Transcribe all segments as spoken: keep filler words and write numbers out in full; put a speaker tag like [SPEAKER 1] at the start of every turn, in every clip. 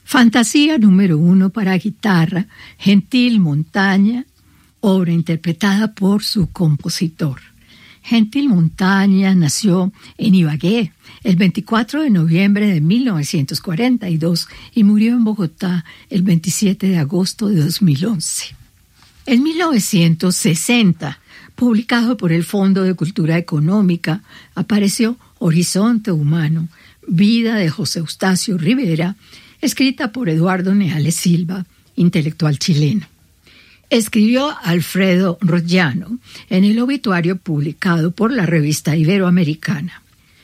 [SPEAKER 1] Fantasía número uno para guitarra, Gentil Montaña, obra interpretada por su compositor. Gentil Montaña nació en Ibagué el veinticuatro de noviembre de mil novecientos cuarenta y dos y murió en Bogotá el veintisiete de agosto de dos mil once. En mil novecientos sesenta, publicado por el Fondo de Cultura Económica, apareció Horizonte Humano, vida de José Eustacio Rivera, escrita por Eduardo Neales Silva, intelectual chileno. Escribió Alfredo Rollano en el obituario publicado por la revista Iberoamericana.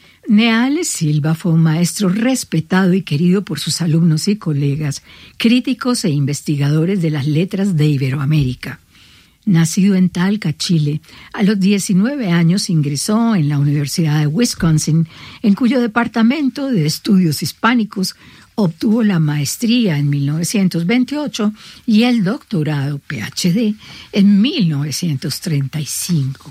[SPEAKER 1] Neales Silva fue un maestro respetado y querido por sus alumnos y colegas, críticos e investigadores de las letras de Iberoamérica. Nacido en Talca, Chile, a los diecinueve años ingresó en la Universidad de Wisconsin, en cuyo departamento de estudios hispánicos obtuvo la maestría en mil novecientos veintiocho y el doctorado P H D en mil novecientos treinta y cinco.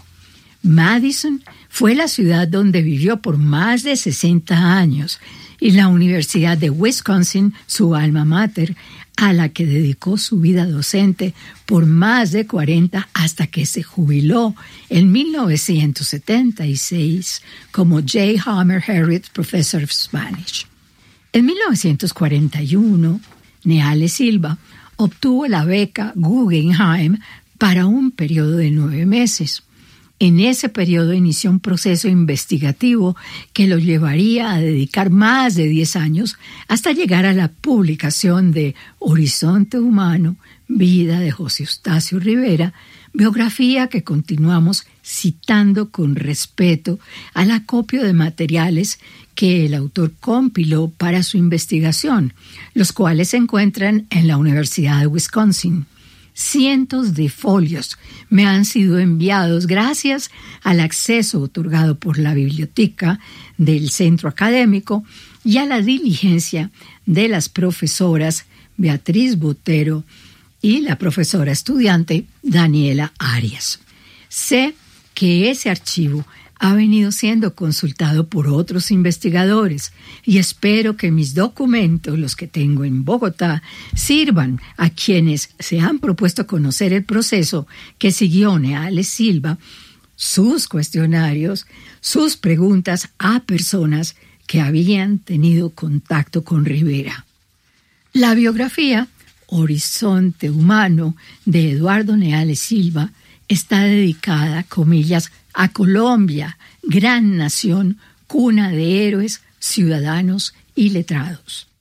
[SPEAKER 1] Madison fue la ciudad donde vivió por más de sesenta años y la Universidad de Wisconsin, su alma mater, a la que dedicó su vida docente por más de cuarenta hasta que se jubiló en mil novecientos setenta y seis como J. Hammer Harriet Professor of Spanish. En mil novecientos cuarenta y uno, Neales Silva obtuvo la beca Guggenheim para un periodo de nueve meses. En ese periodo inició un proceso investigativo que lo llevaría a dedicar más de diez años hasta llegar a la publicación de Horizonte Humano, vida de José Eustacio Rivera, biografía que continuamos citando con respeto al acopio de materiales que el autor compiló para su investigación, los cuales se encuentran en la Universidad de Wisconsin. Cientos de folios me han sido enviados gracias al acceso otorgado por la biblioteca del centro académico y a la diligencia de las profesoras Beatriz Botero y la profesora estudiante Daniela Arias. Sé que ese archivo ha venido siendo consultado por otros investigadores y espero que mis documentos, los que tengo en Bogotá, sirvan a quienes se han propuesto conocer el proceso que siguió Neales Silva, sus cuestionarios, sus preguntas a personas que habían tenido contacto con Rivera. La biografía Horizonte Humano de Eduardo Neales Silva está dedicada, comillas, a Colombia, gran nación, cuna de héroes, ciudadanos y letrados.